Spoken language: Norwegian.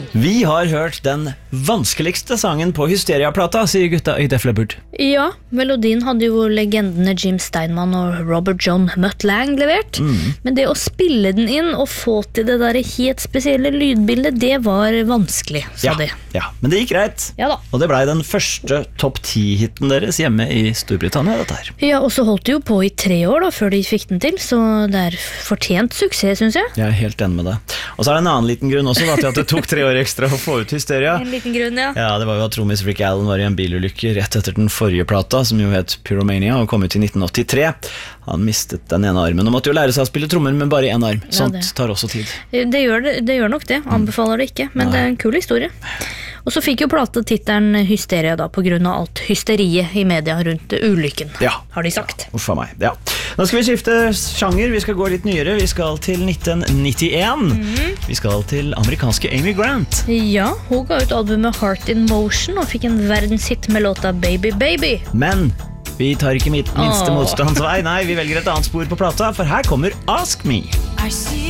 Vi har hørt den vanskeligste sangen på Hysteria-plata, sier gutta i Def Leppard. Ja, melodien hadde jo legendene Jim Steinman og Robert John Mutt Lange levert. Men det å spille den inn og få til det der helt spesielle lydbildet, det var vanskelig, sa de. Ja, men det gikk greit. Ja da. Og det ble den første topp 10-hitten deres hjemme i Storbritannia, dette her. Ja, og så holdt de jo på i 3 år da, før de fikk den til, så det er fortjent suksess, synes jeg. Jeg er helt enig med deg. Og så er det en annen liten grunn også, da, til at det tok 3 år ekstra å få ut Hysteria. En liten grunn, ja. Ja, det var jo at trommis Rick Allen var i en bilulykke rett etter den forrige plata, som jo het Pyromania, og kom ut i 1983. Han mistet den ene armen, og måtte jo lære seg å spille trommer med bare en arm. Sånt tar også tid. Det gjør nok det, anbefaler det ikke, men det er en kul historie. Og så fikk jo platetitelen Hysteria da, på grunn av alt hysteriet i media rundt ulykken, har de sagt. Uffa meg, ja. Nå skal vi skifte sjanger, vi skal gå litt nyere, vi skal til 1991. Vi skal til amerikanske Amy Grant. Ja, hun ga ut albumet Heart in Motion og fikk en verdenshit med låta Baby Baby. Men vi tar ikke minste motstandsvei, nei, vi velger et annet spor på plata, for her kommer Ask Me.